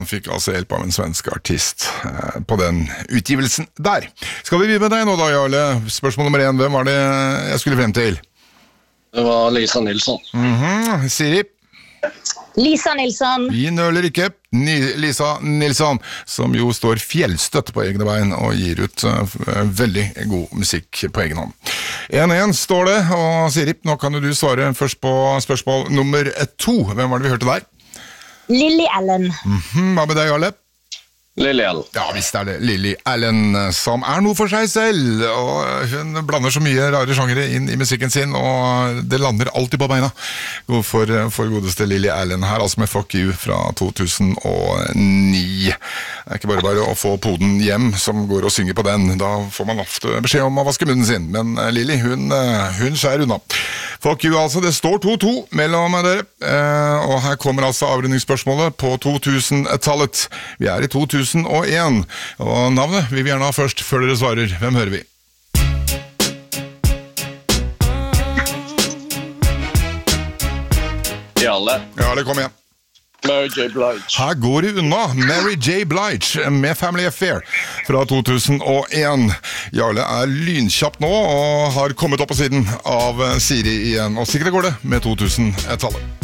Han fikk altså hjelp av en svensk artist på den utgivelsen der. Skal vi begynne med deg nå da, Jarle? Spørsmål nummer 1, hvem var det jeg skulle frem til? Det var Lisa Nilsson. Siri? Lisa Nilsson. Vi nøler ikke. Lisa Nilsson, som jo står fjellstøtt på egne bein og gir ut veldig god musikk på egen hånd. 1-1 står det, og Siri, nå kan jo du svare først på spørsmål nummer 2. Hvem var det vi hørte der? Lily Allen. Hva med deg, Jarle? Lily Allen. Ja, visst er det Lily Allen, som er noe for seg selv, og hun blander så mye rare sjangere inn i musikken sin, og det lander alltid på beina. God for godeste Lily Allen her, altså med Fuck You fra 2009. Det er ikke bare å få poden hjem som går og synger på den, da får man ofte beskjed om å vaske munnen sin, men Lily, hun skjærer unna. Fuck You altså, det står 2-2 mellom dere, og her kommer altså avrundingsspørsmålet på 2000-tallet. Vi er i 2001, og navnet vil vi gjerne ha først før dere svarer. Hvem hører vi? Jarle. Jarle, kom igjen. Mary J. Blige. Her går det unna. Mary J. Blige med Family Affair fra 2001. Jarle er lynkjapp nå og har kommet opp på siden av Siri igjen. Og sikkert går det med 2000-tallet.